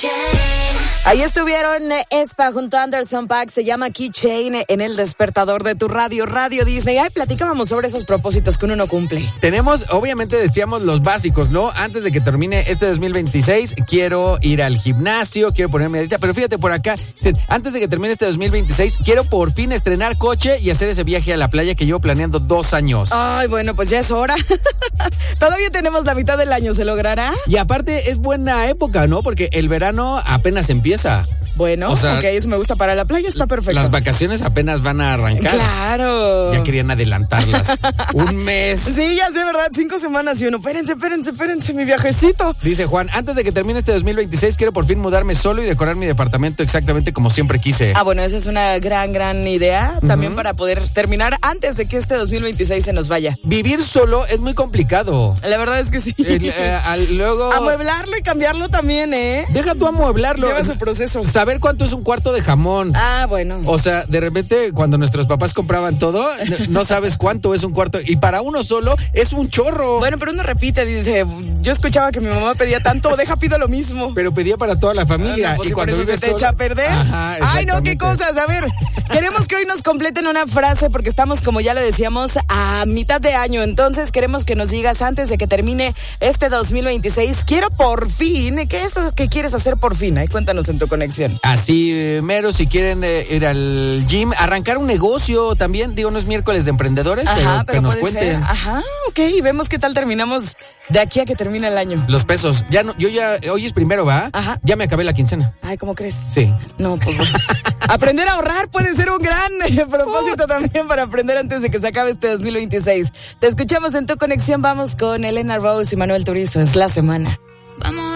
Ahí estuvieron Espa junto a Anderson .Paak, se llama Keychain en el despertador de tu radio, Radio Disney. Ay, platicábamos sobre esos propósitos que uno no cumple. Tenemos, obviamente decíamos los básicos, ¿no? Antes de que termine este 2026, quiero ir al gimnasio, quiero ponerme a dieta, pero fíjate por acá, antes de que termine este 2026, quiero por fin estrenar coche y hacer ese viaje a la playa que llevo planeando 2 años. Ay, bueno, pues ya es hora. Todavía tenemos la mitad del año, ¿se logrará? Y aparte es buena época, ¿no? Porque el verano apenas empieza. Bueno, o sea, ok, eso me gusta para la playa, está perfecto. Las vacaciones apenas van a arrancar. Claro. Ya querían adelantarlas. Un mes. Sí, ya sé, ¿verdad? 5 semanas y uno. Espérense, mi viajecito. Dice Juan, antes de que termine este 2026, quiero por fin mudarme solo y decorar mi departamento exactamente como siempre quise. Ah, bueno, esa es una gran idea. También para poder terminar antes de que este 2026 se nos vaya. Vivir solo es muy complicado. La verdad es que sí. Luego... Amueblarlo y cambiarlo también, ¿eh? Deja tú amueblarlo. Lleva su proceso. Saber cuánto es un cuarto de jamón. Ah, bueno. O sea, de repente cuando nuestros papás compraban todo, no sabes cuánto es un cuarto. Y para uno solo es un chorro. Bueno, pero uno repite, dice, yo escuchaba que mi mamá pedía tanto, pido lo mismo. Pero pedía para toda la familia. No, pues y cuando por eso se te echa a perder. Ajá, ay, no, qué cosas. A ver, queremos que hoy nos completen una frase porque estamos, como ya lo decíamos, a mitad de año. Entonces queremos que nos digas antes de que termine este 2026, quiero por fin, ¿qué es lo que quieres hacer por fin? Ahí cuéntanos en tu conexión. Así, mero, si quieren ir al gym, arrancar un negocio también, digo, no es miércoles de emprendedores, pero que nos cuenten. Ser. Ajá, ok, y vemos qué tal terminamos de aquí a que termine el año. Los pesos, ya no, hoy es primero, ¿va? Ajá. Ya me acabé la quincena. Ay, ¿cómo crees? Sí. No, pues bueno. Aprender a ahorrar puede ser un gran propósito también para aprender antes de que se acabe este 2026. Te escuchamos en tu conexión, vamos con Elena Rose y Manuel Turizo, es la semana. Vamos.